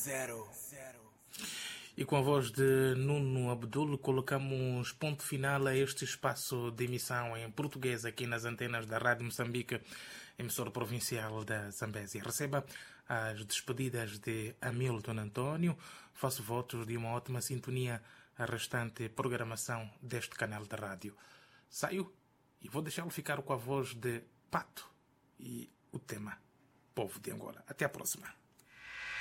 E com a voz de Nuno Abdul colocamos ponto final a este espaço de emissão em português aqui nas antenas da Rádio Moçambique, emissora provincial da Zambésia. Receba as despedidas de Hamilton António. Faço votos de uma ótima sintonia à restante programação deste canal de rádio. Saio e vou deixá-lo ficar com a voz de Pato e o tema Povo de Angola. Até a próxima.